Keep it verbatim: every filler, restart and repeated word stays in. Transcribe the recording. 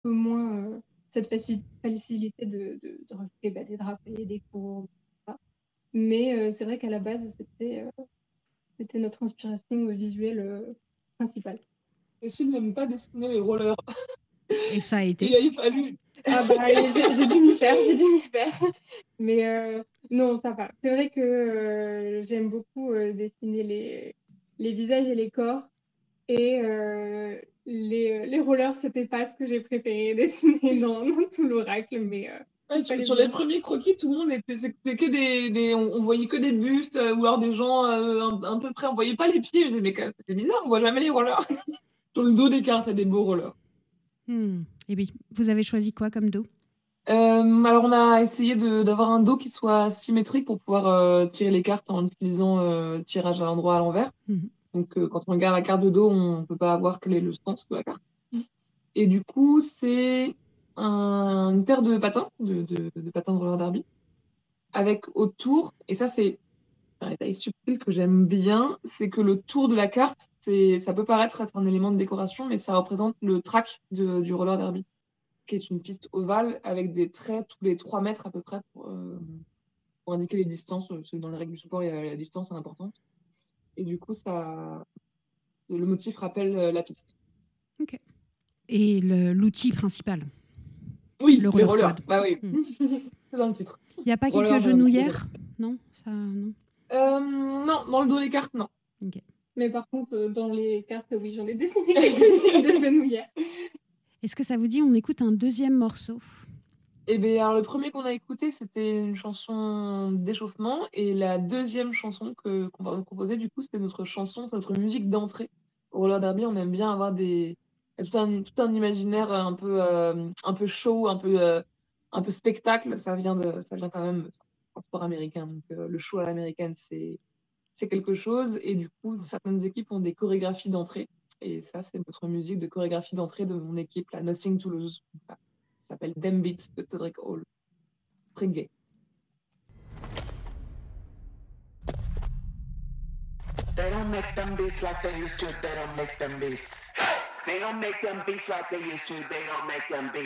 peu moins, heu, cette faci facilité de de de rajouter, bah, des drapés, des courbes, tout ça. Mais heu, c'est vrai qu'à la base, c'était, heu, c'était notre inspiration visuelle, heu, principale. Cécile n'aime pas dessiner les rollers. Et ça a Il été? a il fallu Ah bah et j'ai j'ai dû m'y faire, j'ai dû m'y faire. Mais heu, non, ça va. C'est vrai que, heu, j'aime beaucoup, heu, dessiner les les visages et les corps et heu, les, heu, les rollers, c'était pas ce que j'ai préféré dessiner dans dans tout l'oracle, mais heu, Ouais, il sur fallait sur les bien. premiers croquis, tout le monde était c'était que des des on on voyait que des bustes, heu, ou alors des gens, heu, un un peu près, on voyait pas les pieds. Je disais: «Mais quand même, c'est bizarre, on voit jamais les rollers». Sur le dos des cartes, il y a des beaux rollers. Mmh et oui. Vous avez choisi quoi comme dos? Hem, alors on a essayé de d'avoir un dos qui soit symétrique pour pouvoir, heu, tirer les cartes en utilisant, heu, tirage à l'endroit, à l'envers. Mmh mh. Donc heu, quand on regarde la carte de dos, on peut pas voir quel est le sens de la carte. Et du coup, c'est un une paire de patins, de de de patins de roller derby, avec autour et ça c'est un détail subtil que j'aime bien, c'est que le tour de la carte, c'est ça peut paraître être un élément de décoration, mais ça représente le track de du roller derby, qui est une piste ovale avec des traits tous les trois mètres à peu près pour, hem, pour indiquer les distances, heu, parce que dans les règles du sport, il y a la distance est importante et du coup ça le motif rappelle, heu, la piste. OK et le l'outil principal? Le Oui, les roller rollers, quad. bah oui, Mmh. c'est dans le titre. Il y a pas quelques Roller derby, les rollers. genouillères? Non, ça non? Hem, non, dans le dos des cartes, non. OK. Mais par contre, heu, dans les cartes, oui, j'en ai dessiné quelques-unes de genouillères. Est-ce que ça vous dit, on écoute un deuxième morceau? Et beh, alors le premier qu'on a écouté, c'était une chanson d'échauffement et la deuxième chanson que qu'on va vous proposer, du coup, c'est notre chanson, c'est notre musique d'entrée. Au roller derby, on aime bien avoir des il y a tout un tout un imaginaire un peu, hem, un peu show, un peu, heu, un peu spectacle. Ça vient de ça vient quand même d'un sport américain, donc heu, le show à l'américaine, c'est c'est quelque chose et du coup, certaines équipes ont des chorégraphies d'entrée et ça, c'est notre musique de chorégraphie d'entrée de mon équipe, la Nothing to Lose. Voilà. Ça s'appelle Them Beats de Todrick Hall. Très gai. They don't make them beats like they used to, they don't make them beats. They don't make them beats like they used to, they don't make them beats.